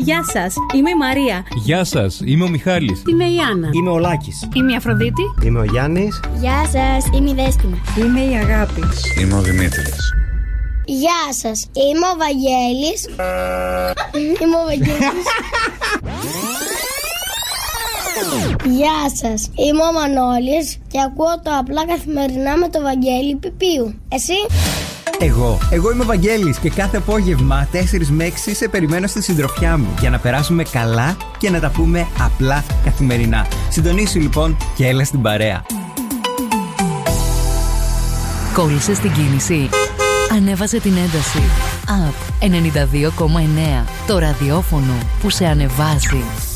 Γεια σας, είμαι η Μαρία. Γεια σας, είμαι ο Μιχάλης. Είμαι η Άννα. Είμαι ο Λάκης. Είμαι η Αφροδίτη. Είμαι ο Γιάννης. Γεια σας, είμαι η Δέσποινα. Είμαι η Αγάπη. Είμαι ο Δημήτρης. Γεια σας, είμαι ο Βαγγέλης. Είμαι ο Βαγγέλης. Γεια σας, είμαι ο Μανώλης και ακούω το Απλά Καθημερινά με το Βαγγέλη Πιπίου. Εσύ? Εγώ είμαι ο Βαγγέλης και κάθε απόγευμα 4 με 6 σε περιμένω στη συντροφιά μου για να περάσουμε καλά και να τα πούμε απλά καθημερινά. Συντονίσου λοιπόν και έλα στην παρέα. Κόλλησε στην κίνηση. Ανέβασε την ένταση. Up 92,9. Το ραδιόφωνο που σε ανεβάζει.